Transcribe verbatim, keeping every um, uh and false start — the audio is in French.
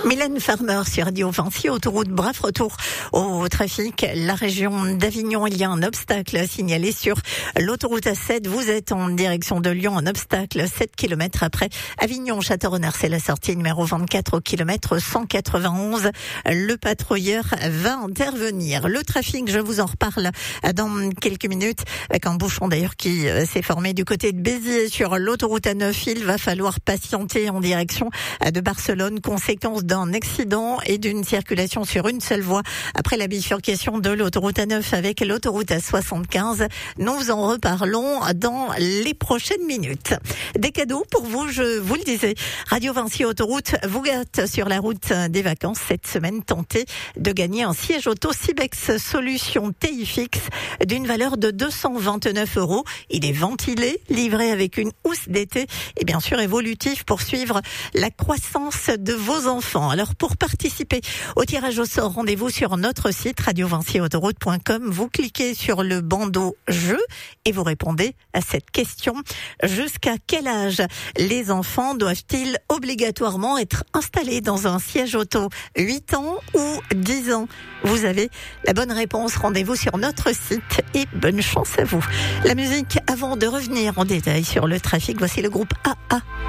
Mylène Farmer sur Radio Vinci, autoroute, bref retour au trafic. La région d'Avignon, il y a un obstacle signalé sur l'autoroute A sept. Vous êtes en direction de Lyon, un obstacle sept kilomètres après Avignon-Châteaurenard. C'est la sortie numéro vingt-quatre au kilomètre cent quatre-vingt-onze. Le patrouilleur va intervenir. Le trafic, je vous en reparle dans quelques minutes, avec un bouchon d'ailleurs qui s'est formé du côté de Béziers sur l'autoroute A neuf. Il va falloir patienter en direction de Barcelone, conséquence d'un accident et d'une circulation sur une seule voie après la bifurcation de l'autoroute A neuf avec l'autoroute A soixante-quinze. Nous en reparlons dans les prochaines minutes. Des cadeaux pour vous, je vous le disais. Radio Vinci Autoroute vous gâte sur la route des vacances cette semaine. Tentez de gagner un siège auto Cibex Solution T I F X d'une valeur de deux cent vingt-neuf euros. Il est ventilé, livré avec une housse d'été et bien sûr évolutif pour suivre la croissance de vos enfants. Alors pour participer au tirage au sort, rendez-vous sur notre site radio vinci autoroute point com. Vous cliquez sur le bandeau jeu et vous répondez à cette question. Jusqu'à quel âge les enfants doivent-ils obligatoirement être installés dans un siège auto? huit ans ou dix ans? Vous avez la bonne réponse. Rendez-vous sur notre site et bonne chance à vous. La musique avant de revenir en détail sur le trafic. Voici le groupe A A.